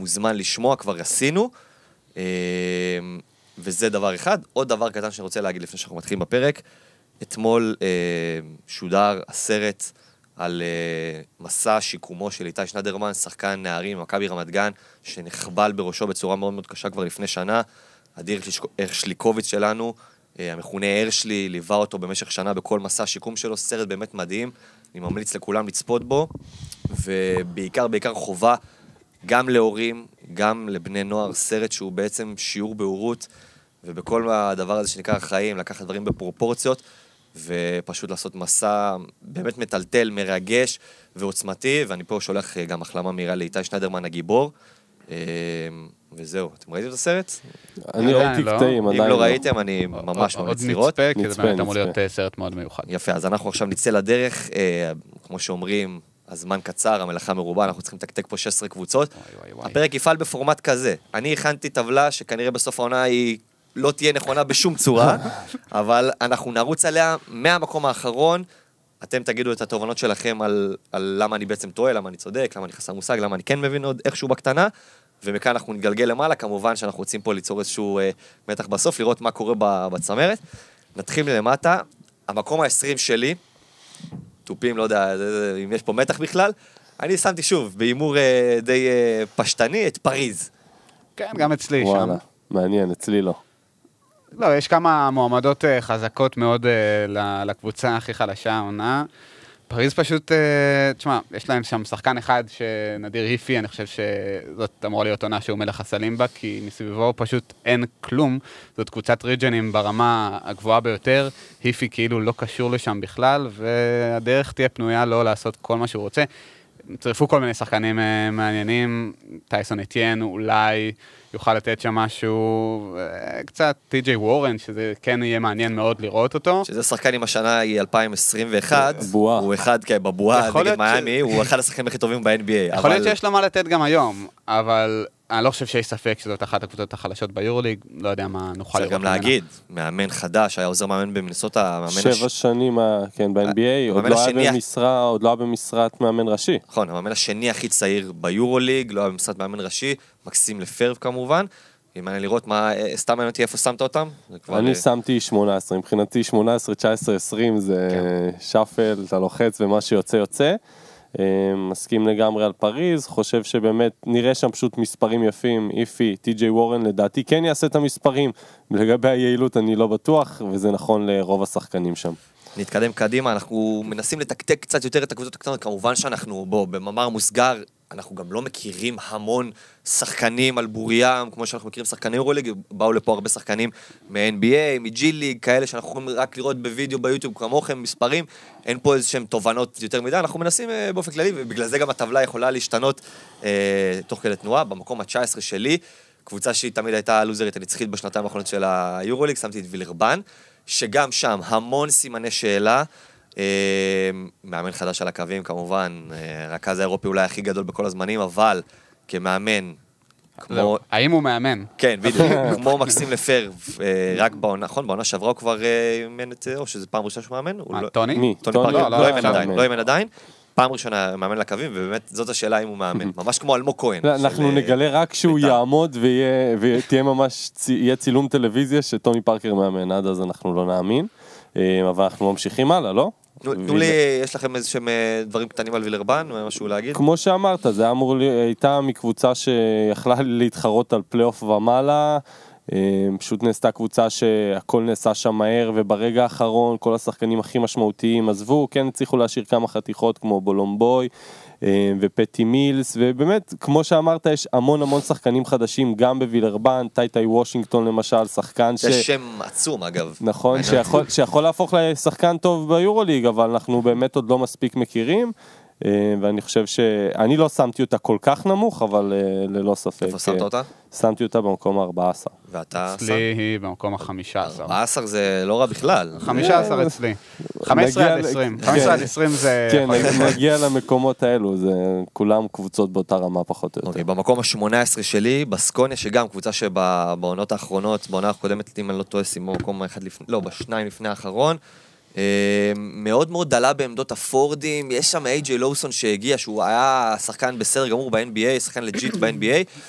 מוזמן לשמוע, כבר עשינו, וזה דבר אחד. עוד דבר קטן שאני רוצה להגיד לפני שאנחנו מתחילים בפרק, אתמול שודר הסרט על מסע שיקומו של איתי שנדרמן, שחקן נערים ממכבי רמת גן, שנחבל בראשו בצורה מאוד מאוד קשה כבר לפני שנה. אדיר הרשליקוביץ' שלנו, המכונה הרשלי, ליווה אותו במשך שנה בכל מסע שיקום שלו, סרט באמת מדהים, אני ממליץ לכולם לצפות בו, ובעיקר חובה גם להורים, גם לבני נוער, סרט שהוא בעצם שיעור בהורות, ובכל הדבר הזה שנקרא החיים, לקחת דברים בפרופורציות, ופשוט לעשות מסע באמת מטלטל, מרגש ועוצמתי, ואני פה שולח גם החלמה מהירה לאיתי שנדרמן הגיבור, וזהו. אתם ראיתם את הסרט? אני ראיתי קטעים, אם לא ראיתם, אני ממש ממליץ לראות. עוד נצפה, כי זה באמת אמור להיות סרט מאוד מיוחד. יפה, אז אנחנו עכשיו נצא לדרך, כמו שאומרים, הזמן קצר, המלאכה מרובה, אנחנו צריכים לתקתק פה 16 קבוצות. הפרק יפעל בפורמט כזה. אני הכנתי טבלה שכנראה בסוף העונה היא לא תהיה נכונה בשום צורה, אבל אנחנו נרוץ עליה מהמקום האחרון, אתם תגידו את התובנות שלכם על למה אני בעצם טועה, למה אני צודק, למה אני חסר מושג, למה אני כן מבין עוד איכשהו בקטנה, ומכאן אנחנו נגלגל למעלה, כמובן שאנחנו רוצים פה ליצור איזשהו מתח בסוף, לראות מה קורה בצמרת. נתחיל למטה, המקום ה-20 שלי, טופים, לא יודע אם יש פה מתח בכלל, אני שמתי שוב, באימור די פשטני, את פריז. כן, גם אצלי שם. וואלה, מעניין, אצלי לא. לא, יש כמה מועמדות חזקות מאוד לקבוצה הכי חלשה העונה. פריז פשוט, תשמע, יש להם שם שחקן אחד שנדיר היפי, אני חושב שזאת אמורה להיות עונה שהוא מלך הסלים בה, כי מסביבו פשוט אין כלום. זאת קבוצת ריג'נים ברמה הגבוהה ביותר, היפי כאילו לא קשור לשם בכלל, והדרך תהיה פנויה לא לעשות כל מה שהוא רוצה. צריפו כל מיני שחקנים מעניינים, טייסון אטיין אולי יוכל לתת שם משהו, קצת טי.ג'יי וורן, שזה כן יהיה מעניין מאוד לראות אותו. שזה שחקן עם השנה היא 2021, הוא אחד בבועה נגד מיאמי, הוא אחד השחקנים הכי טובים ב-NBA. יכול להיות שיש לו מה לתת גם היום, אבל אני לא חושב שיש ספק שזאת אחת הקבוצות החלשות ביורוליג, לא יודע מה נוכל לראות. צריך גם להגיד, מאמן חדש, היה עוזר מאמן במינסוטה, 7 שנים, כן, ב-NBA, עוד לא היה במשרת מאמן ראשי. נכון, המאמן השני הכי צעיר ביורוליג, לא היה במשרת מאמן ראשי, מקסים לפרב כמובן, אם אני לראות מה, סתם מעניין אותי איפה שמת אותם? אני שמתי 18, מבחינתי 18, 19, 20 זה שפל, אתה לוחץ ומה שיוצא יוצא. מסכים לגמרי על פריז, חושב שבאמת נראה שם פשוט מספרים יפים, איפי, טי.ג'יי וורן לדעתי כן יעשה את המספרים, לגבי היעילות אני לא בטוח, וזה נכון לרוב השחקנים שם. נתקדם קדימה, אנחנו מנסים לתקתק קצת יותר את הקבוצות הקטנות, כמובן שאנחנו במאמר מוסגר, אנחנו גם לא מכירים המון שחקנים על בוריים, כמו שאנחנו מכירים שחקני יורוליג, באו לפה הרבה שחקנים מ-NBA, מג'י ליג, כאלה שאנחנו יכולים רק לראות בווידאו ביוטיוב כמוכם, מספרים, אין פה איזשהם תובנות יותר מדי, אנחנו מנסים באופן כללי, ובגלל זה גם הטבלה יכולה להשתנות תוך כדי תנועה, במקום ה-19 שלי, קבוצה שהיא תמיד הייתה לוזרית הנצחית בשנתיים האחרונות של היורוליג, שמתי את וילרבן, שגם שם המון סימני שאלה, מאמן חדש על הקווים כמובן, רכז האירופי אולי הכי גדול בכל הזמנים, אבל כמאמן, כמו... האם הוא מאמן? כן, בדיוק, כמו מקסים לפר, רק בעונה, נכון, בעונה שעברה הוא כבר מאמן את זה, או שזה פעם ראשונה שהוא מאמן? טוני? מי? טוני פארקר, לא אימן עדיין, פעם ראשונה מאמן לקווים, ובאמת זאת השאלה אם הוא מאמן, ממש כמו אלמוג כהן. אנחנו נגלה רק שהוא יעמוד ותהיה ממש, יהיה צילום טלוויזיה שטוני פארקר מאמן, עד אז אנחנו לא נאמין, אבל אנחנו ממשיכים הלאה, לא? תנו לי, יש לכם איזשהם דברים קטנים על וילרבן, משהו להגיד? כמו שאמרת, זה הייתה מקבוצה שיכלה להתחרות על פלייאוף ומעלה, פשוט נעשתה קבוצה שהכל נעשה שם מהר, וברגע האחרון כל השחקנים הכי משמעותיים עזבו, כן הצליחו להשאיר כמה חתיכות כמו בולומבוי ופטי מילס, ובאמת, כמו שאמרת, יש המון שחקנים חדשים, גם בווילרבן, טייטאי וושינגטון למשל, שחקן זה שם עצום אגב. נכון, שיכול להפוך לשחקן טוב ביורוליג, אבל אנחנו באמת עוד לא מספיק מכירים, ואני חושב שאני לא שמתי אותה כל כך נמוך, אבל ללא ספק. איפה שמת אותה? שמתי אותה במקום ה-14. ואתה? אצלי היא במקום ה-15. 14 זה לא רע בכלל. 15 אצלי. 15 עד 20. 15 עד 20 זה... כן, נגיע למקומות האלו, זה כולם קבוצות באותה רמה פחות או יותר. במקום ה-18 שלי, בסקוניה, שגם קבוצה שבעונות האחרונות, בעונה הקודמת, אם אני לא טועה, שימו מקום אחד לפני, לא, בשניים לפני האחרון, מאוד מאוד דלה בעמדות הפורדים, יש שם איי.ג'יי לוסון שהגיע, שהוא היה שחקן בסדר גמור ב-NBA, שחקן לג'יט ב-NBA,